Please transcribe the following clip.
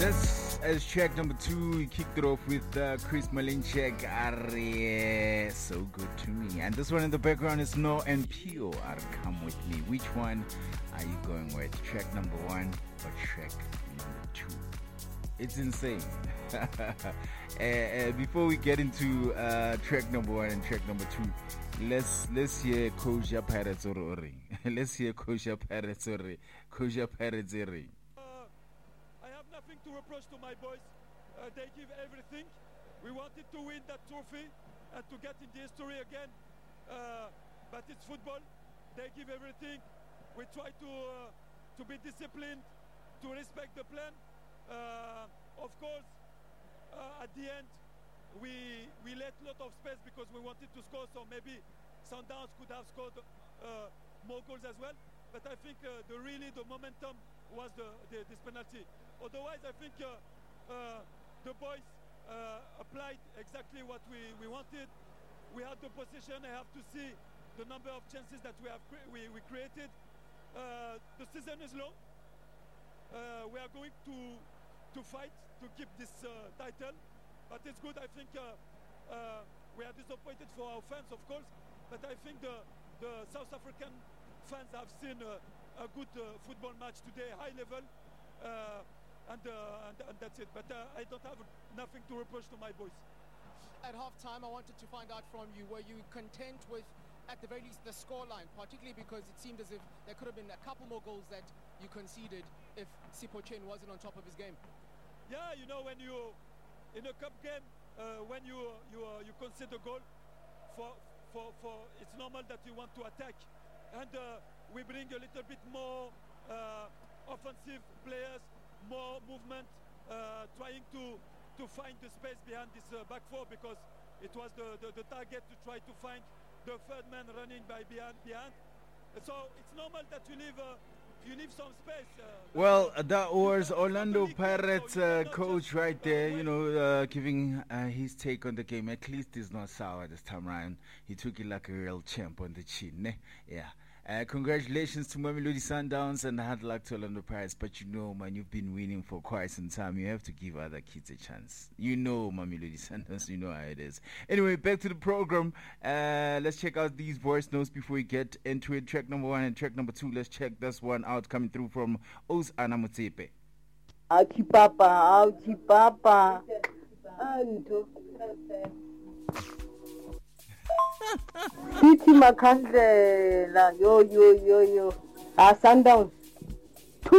This is track number 2. We kicked it off with Chris Malinchek. Are so good to me. And this one in the background is No and Pio. Are Come With Me. Which one are you going with? Track number 1 or track number 2? It's insane. Before we get into track number 1 and track number 2, let's hear Koja Pirates or let's hear Koja Pirates or Koja Pirates or. I have nothing to reproach to my boys. They give everything. We wanted to win that trophy and to get in the history again. But it's football. They give everything. We try to be disciplined, to respect the plan. Of course, at the end, we let a lot of space because we wanted to score. So maybe Sundowns could have scored more goals as well. But I think the momentum was this penalty. Otherwise, I think the boys applied exactly what we wanted. We had the position. I have to see the number of chances that we created. The season is long. We are going to fight to keep this title, but it's good. I think we are disappointed for our fans, of course, but I think the South African fans have seen a good football match today, high level, and that's it. But I don't have nothing to reproach to my boys. At half-time, I wanted to find out from you, were you content with, at the very least, the scoreline, particularly because it seemed as if there could have been a couple more goals that you conceded if Sipho Chen wasn't on top of his game? Yeah, you know, when you in a cup game, when you concede a goal, for it's normal that you want to attack, and we bring a little bit more offensive players, more movement, trying to find the space behind this back four, because it was the target to try to find the third man running behind. So it's normal that you leave some space. Well, that was Orlando Pirates coach right there, giving his take on the game. At least he's not sour this time around. He took it like a real champ on the chin. Yeah. Congratulations to Mamelodi Sundowns and hard luck to Orlando Pirates. But man, you've been winning for quite some time. You have to give other kids a chance. Mamelodi Sundowns, you know how it is. Anyway, back to the program. Let's check out these voice notes before we get into it. Track number 1 and track number 2. Let's check this one out, coming through from Os Anamutsepe. Auchi papa. Anto. City Makandela, yo. Sundowns.